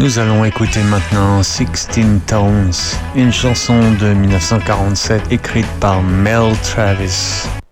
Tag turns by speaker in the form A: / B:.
A: Nous allons écouter maintenant 16 Tones, une chanson de 1947 écrite par Mel Travis.